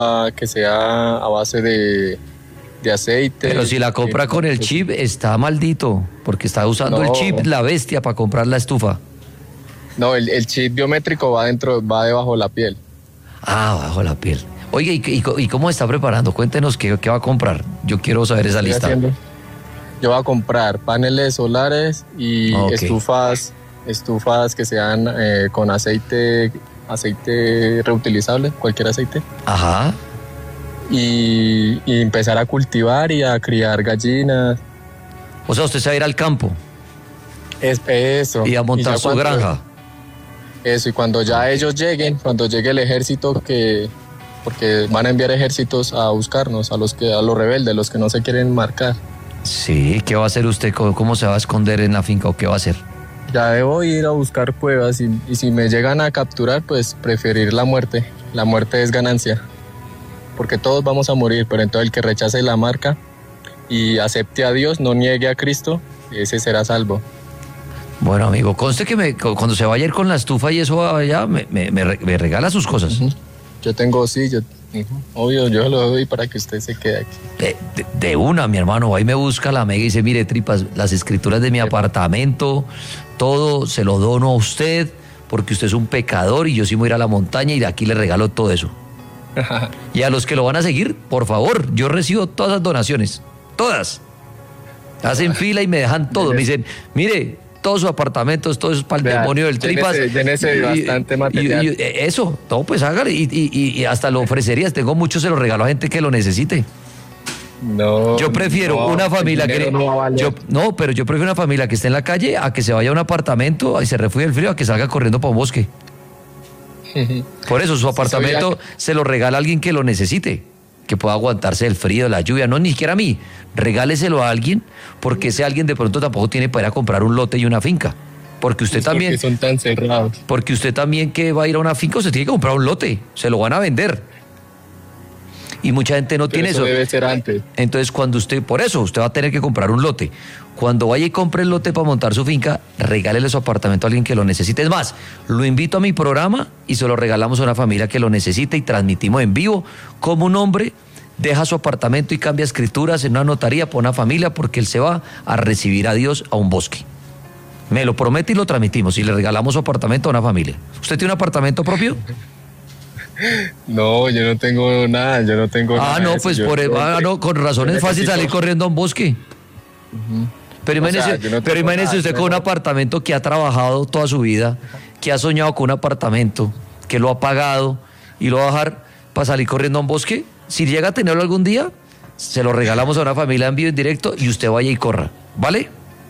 que sea a base de aceite. Pero si la compra con el chip, está maldito, porque está usando el chip la bestia para comprar la estufa. No, el chip biométrico va debajo de la piel. Ah, bajo la piel. Oye, ¿y cómo está preparando? Cuéntenos qué va a comprar. Yo quiero saber esa lista. Yo voy a comprar paneles solares y estufas que sean con aceite reutilizable, cualquier aceite. Ajá. Y empezar a cultivar y a criar gallinas. O sea, usted se va a ir al campo. Eso. Y a montar su granja. Eso, y cuando ya ellos lleguen, cuando llegue el ejército, porque van a enviar ejércitos a buscarnos, a los rebeldes, los que no se quieren marcar. Sí, ¿qué va a hacer usted? ¿Cómo se va a esconder en la finca o qué va a hacer? Ya debo ir a buscar pruebas y si me llegan a capturar, pues preferir la muerte. La muerte es ganancia, porque todos vamos a morir, pero entonces el que rechace la marca y acepte a Dios, no niegue a Cristo, ese será salvo. Bueno, amigo, conste que cuando se vaya a ir con la estufa y eso allá, me regala sus cosas. Yo tengo, obvio, yo lo doy para que usted se quede aquí. De una, mi hermano, ahí me busca la mega y dice, mire, Tripas, las escrituras de mi apartamento, todo se lo dono a usted, porque usted es un pecador y yo sí voy a ir a la montaña y de aquí le regalo todo eso. Y a los que lo van a seguir, por favor, yo recibo todas las donaciones, todas. Hacen fila y me dejan todo, me dicen, mire, todos sus apartamentos, todo eso es para el demonio del Tripas. Llénese bastante material. Eso, todo pues hágale y hasta lo ofrecerías. Tengo mucho, se lo regalo a gente que lo necesite. No. Yo prefiero una familia que... pero yo prefiero una familia que esté en la calle a que se vaya a un apartamento y se refugie del frío a que salga corriendo para un bosque. Por eso su apartamento se lo regala a alguien que lo necesite, que pueda aguantarse el frío, la lluvia, no, ni siquiera a mí. Regáleselo a alguien, porque ese alguien de pronto tampoco tiene para ir a comprar un lote y una finca. Porque usted también... Porque son tan cerrados. Porque usted también que va a ir a una finca, usted tiene que comprar un lote, se lo van a vender. Y mucha gente no tiene eso. Debe ser antes. Entonces, por eso, usted va a tener que comprar un lote. Cuando vaya y compre el lote para montar su finca, regálele su apartamento a alguien que lo necesite. Es más, lo invito a mi programa y se lo regalamos a una familia que lo necesite y transmitimos en vivo cómo un hombre deja su apartamento y cambia escrituras en una notaría por una familia porque él se va a recibir a Dios a un bosque. Me lo promete y lo transmitimos y le regalamos su apartamento a una familia. ¿Usted tiene un apartamento propio? No, yo no tengo nada, no, pues con razón es fácil salir corriendo a un bosque. Pero imagínese usted con un apartamento que ha trabajado toda su vida, que ha soñado con un apartamento, que lo ha pagado y lo va a dejar para salir corriendo a un bosque. Si llega a tenerlo algún día, se lo regalamos a una familia en vivo, en directo, y usted vaya y corra, ¿vale?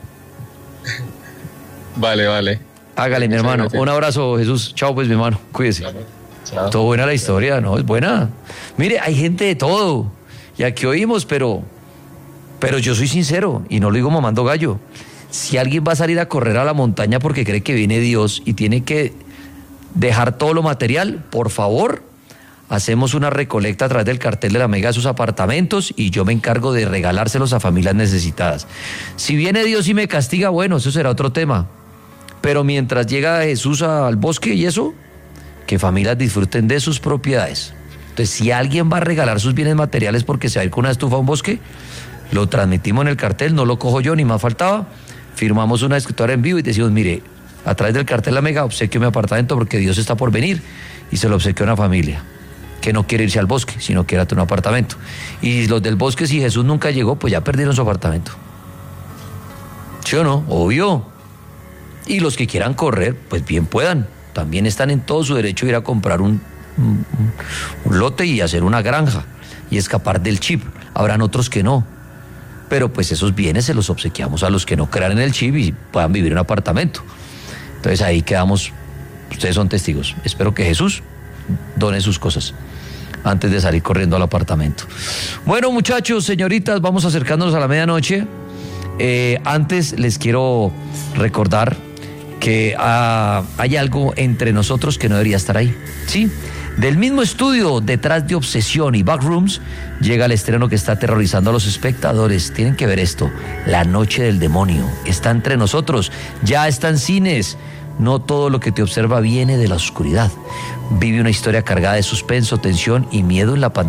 Vale. Hágale, mi hermano. Un abrazo, Jesús. Chao, pues, mi hermano. Cuídese. Chao. Todo buena la historia, ¿no? Es buena. Mire, hay gente de todo. Y aquí oímos, pero yo soy sincero, y no lo digo mamando gallo. Si alguien va a salir a correr a la montaña porque cree que viene Dios y tiene que dejar todo lo material, por favor, hacemos una recolecta a través del cartel de la Mega de sus apartamentos y yo me encargo de regalárselos a familias necesitadas. Si viene Dios y me castiga, bueno, eso será otro tema. Pero mientras llega Jesús al bosque y eso, que familias disfruten de sus propiedades. Entonces, si alguien va a regalar sus bienes materiales porque se va a ir con una estufa a un bosque, lo transmitimos en el cartel, no lo cojo yo, ni más faltaba. Firmamos una escritura en vivo y decimos, mire, a través del cartel La Mega obsequio mi apartamento porque Dios está por venir y se lo obsequio a una familia que no quiere irse al bosque, sino quiere tener un apartamento. Y los del bosque, si Jesús nunca llegó, pues ya perdieron su apartamento. ¿Sí o no? Obvio. Y los que quieran correr, pues bien puedan. También están en todo su derecho de ir a comprar un lote y hacer una granja y escapar del chip. Habrán otros que no. Pero pues esos bienes se los obsequiamos a los que no crean en el chip y puedan vivir en un apartamento. Entonces ahí quedamos, ustedes son testigos. Espero que Jesús done sus cosas antes de salir corriendo al apartamento. Bueno, muchachos, señoritas, vamos acercándonos a la medianoche. Antes les quiero recordar que hay algo entre nosotros que no debería estar ahí. ¿Sí? Del mismo estudio, Detrás de Obsesión y Backrooms, llega el estreno que está aterrorizando a los espectadores. Tienen que ver esto. La Noche del Demonio está entre nosotros. Ya está en cines. No todo lo que te observa viene de la oscuridad. Vive una historia cargada de suspenso, tensión y miedo en la pantalla.